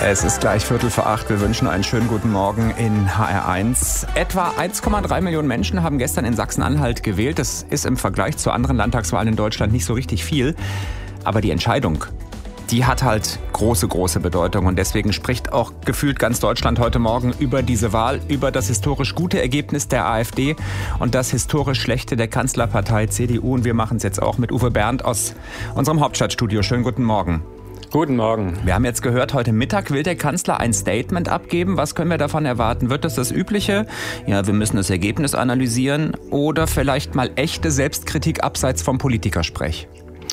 Es ist gleich 7:45. Wir wünschen einen schönen guten Morgen in HR1. Etwa 1,3 Millionen Menschen haben gestern in Sachsen-Anhalt gewählt. Das ist im Vergleich zu anderen Landtagswahlen in Deutschland nicht so richtig viel. Aber die Entscheidung, die hat halt große Bedeutung. Und deswegen spricht auch gefühlt ganz Deutschland heute Morgen über diese Wahl, über das historisch gute Ergebnis der AfD und das historisch schlechte der Kanzlerpartei CDU. Und wir machen es jetzt auch mit Uwe Bernd aus unserem Hauptstadtstudio. Schönen guten Morgen. Guten Morgen. Wir haben jetzt gehört, heute Mittag will der Kanzler ein Statement abgeben. Was können wir davon erwarten? Wird das Übliche? Ja, wir müssen das Ergebnis analysieren oder vielleicht mal echte Selbstkritik abseits vom Politikersprech?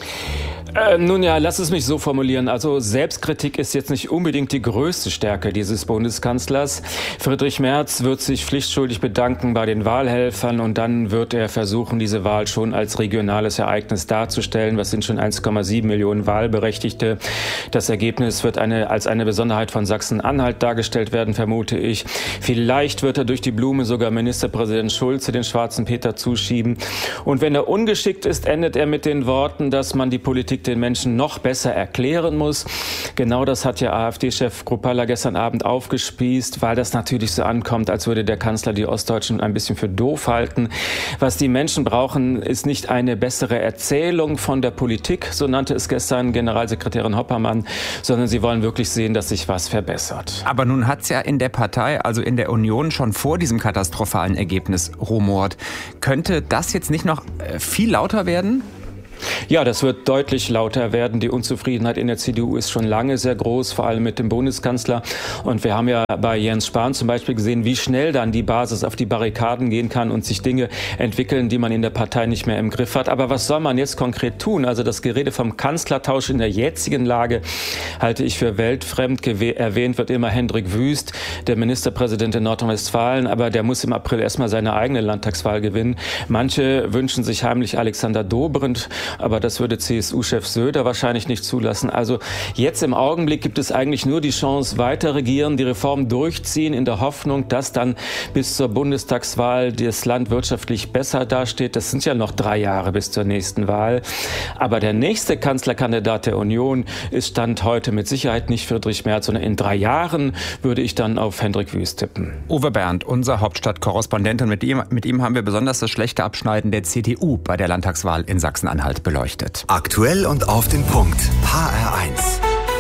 Nun ja, lass es mich so formulieren. Also Selbstkritik ist jetzt nicht unbedingt die größte Stärke dieses Bundeskanzlers. Friedrich Merz wird sich pflichtschuldig bedanken bei den Wahlhelfern und dann wird er versuchen, diese Wahl schon als regionales Ereignis darzustellen. Was sind schon 1,7 Millionen Wahlberechtigte? Das Ergebnis wird als eine Besonderheit von Sachsen-Anhalt dargestellt werden, vermute ich. Vielleicht wird er durch die Blume sogar Ministerpräsident Schulze den schwarzen Peter zuschieben. Und wenn er ungeschickt ist, endet er mit den Worten, dass man die Politik den Menschen noch besser erklären muss. Genau das hat ja AfD-Chef Kruppalla gestern Abend aufgespießt, weil das natürlich so ankommt, als würde der Kanzler die Ostdeutschen ein bisschen für doof halten. Was die Menschen brauchen, ist nicht eine bessere Erzählung von der Politik, so nannte es gestern Generalsekretärin Hoppermann, sondern sie wollen wirklich sehen, dass sich was verbessert. Aber nun hat es ja in der Partei, also in der Union, schon vor diesem katastrophalen Ergebnis rumort. Könnte das jetzt nicht noch viel lauter werden? Ja, das wird deutlich lauter werden. Die Unzufriedenheit in der CDU ist schon lange sehr groß, vor allem mit dem Bundeskanzler. Und wir haben ja bei Jens Spahn zum Beispiel gesehen, wie schnell dann die Basis auf die Barrikaden gehen kann und sich Dinge entwickeln, die man in der Partei nicht mehr im Griff hat. Aber was soll man jetzt konkret tun? Also das Gerede vom Kanzlertausch in der jetzigen Lage halte ich für weltfremd. Erwähnt wird immer Hendrik Wüst, der Ministerpräsident in Nordrhein-Westfalen. Aber der muss im April erstmal seine eigene Landtagswahl gewinnen. Manche wünschen sich heimlich Alexander Dobrindt. Aber das würde CSU-Chef Söder wahrscheinlich nicht zulassen. Also jetzt im Augenblick gibt es eigentlich nur die Chance, weiter regieren, die Reformen durchziehen, in der Hoffnung, dass dann bis zur Bundestagswahl das Land wirtschaftlich besser dasteht. Das sind ja noch 3 Jahre bis zur nächsten Wahl. Aber der nächste Kanzlerkandidat der Union ist Stand heute mit Sicherheit nicht Friedrich Merz, sondern in 3 Jahren würde ich dann auf Hendrik Wüst tippen. Uwe Bernd, unser Hauptstadtkorrespondent. Und mit ihm haben wir besonders das schlechte Abschneiden der CDU bei der Landtagswahl in Sachsen-Anhalt beleuchtet. Aktuell und auf den Punkt. HR1.